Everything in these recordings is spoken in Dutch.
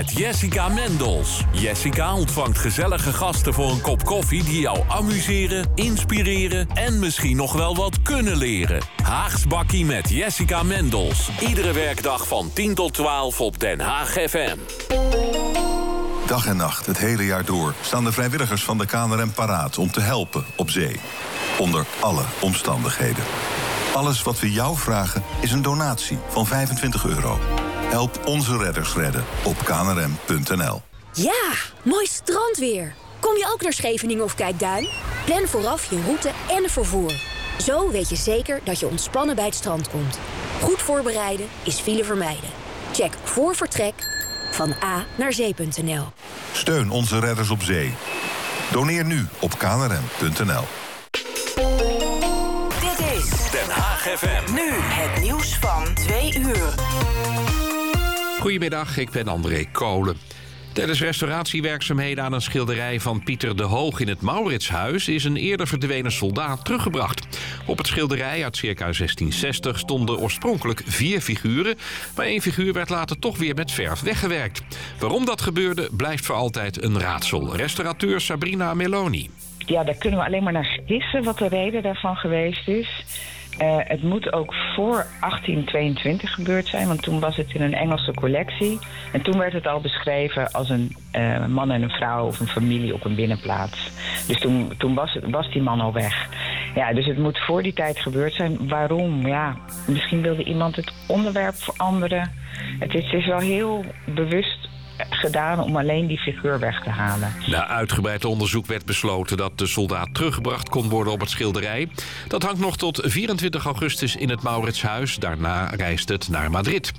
Met Jessica Mendels. Jessica ontvangt gezellige gasten voor een kop koffie die jou amuseren, inspireren en misschien nog wel wat kunnen leren. Haags Bakkie met Jessica Mendels. Iedere werkdag van 10 tot 12 op Den Haag FM. Dag en nacht, het hele jaar door, staan de vrijwilligers van de KNRM paraat om te helpen op zee. Onder alle omstandigheden. Alles wat we jou vragen is een donatie van €25. Help onze redders redden op knrm.nl. Ja, mooi strandweer. Kom je ook naar Scheveningen of Kijkduin? Plan vooraf je route en vervoer. Zo weet je zeker dat je ontspannen bij het strand komt. Goed voorbereiden is file vermijden. Check voor vertrek van A naar zee.nl. Steun onze redders op zee. Doneer nu op knrm.nl. Dit is Den Haag FM. nu het nieuws van 2 uur. Goedemiddag, ik ben André Kolen. Tijdens restauratiewerkzaamheden aan een schilderij van Pieter de Hoog in het Mauritshuis is een eerder verdwenen soldaat teruggebracht. Op het schilderij uit circa 1660 stonden oorspronkelijk 4 figuren, maar 1 figuur werd later toch weer met verf weggewerkt. Waarom dat gebeurde blijft voor altijd een raadsel. Restaurateur Sabrina Meloni. Ja, daar kunnen we alleen maar naar gissen wat de reden daarvan geweest is. Het moet ook voor 1822 gebeurd zijn, want toen was het in een Engelse collectie. En toen werd het al beschreven als een man en een vrouw of een familie op een binnenplaats. Dus toen was die man al weg. Ja, dus het moet voor die tijd gebeurd zijn. Waarom? Ja, misschien wilde iemand het onderwerp veranderen. Het is wel heel bewust gedaan om alleen die figuur weg te halen. Na uitgebreid onderzoek werd besloten dat de soldaat teruggebracht kon worden op het schilderij. Dat hangt nog tot 24 augustus in het Mauritshuis. Daarna reist het naar Madrid.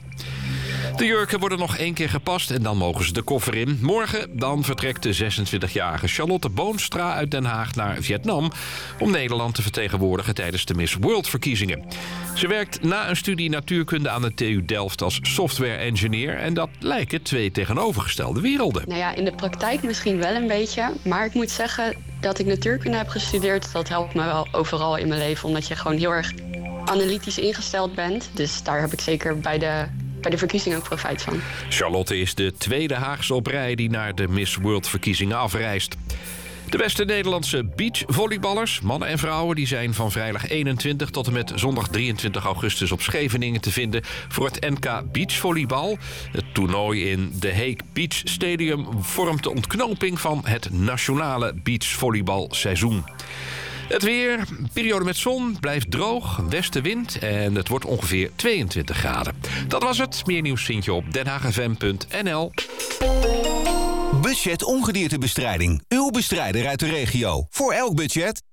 De jurken worden nog 1 keer gepast en dan mogen ze de koffer in. Morgen dan vertrekt de 26-jarige Charlotte Boonstra uit Den Haag naar Vietnam om Nederland te vertegenwoordigen tijdens de Miss World-verkiezingen. Ze werkt na een studie natuurkunde aan de TU Delft als software-engineer en dat lijken 2 tegenovergestelde werelden. Nou ja, in de praktijk misschien wel een beetje, maar ik moet zeggen dat ik natuurkunde heb gestudeerd. Dat helpt me wel overal in mijn leven, omdat je gewoon heel erg analytisch ingesteld bent. Dus daar heb ik zeker bij de verkiezingen ook profijt van. Charlotte is de 2e Haagse op rij die naar de Miss World-verkiezingen afreist. De beste Nederlandse beachvolleyballers, mannen en vrouwen, die zijn van vrijdag 21 tot en met zondag 23 augustus op Scheveningen te vinden voor het NK Beachvolleybal. Het toernooi in de Hague Beach Stadium vormt de ontknoping van het nationale beachvolleybalseizoen. Het weer, periode met zon, blijft droog, westenwind en het wordt ongeveer 22 graden. Dat was het. Meer nieuws vind je op denhaagfm.nl. Budget ongediertebestrijding. Uw bestrijder uit de regio. Voor elk budget.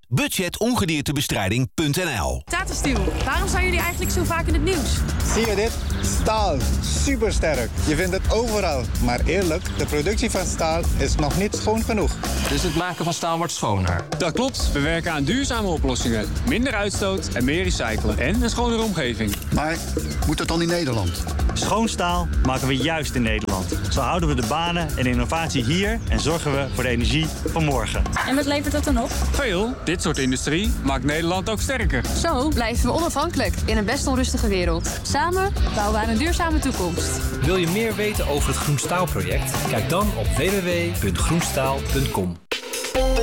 Budgetongediertebestrijding.nl. Tata Steel, waarom zijn jullie eigenlijk zo vaak in het nieuws? Zie je dit? Staal. Supersterk. Je vindt het overal. Maar eerlijk, de productie van staal is nog niet schoon genoeg. Dus het maken van staal wordt schoner? Dat klopt. We werken aan duurzame oplossingen. Minder uitstoot en meer recyclen. En een schonere omgeving. Maar moet dat dan in Nederland? Schoon staal maken we juist in Nederland. Zo houden we de banen en innovatie hier en zorgen we voor de energie van morgen. En wat levert dat dan op? Veel. Dit soort industrie maakt Nederland ook sterker. Zo blijven we onafhankelijk in een best onrustige wereld. Samen bouwen we aan een duurzame toekomst. Wil je meer weten over het Groen Staal project? Kijk dan op www.groenstaal.com.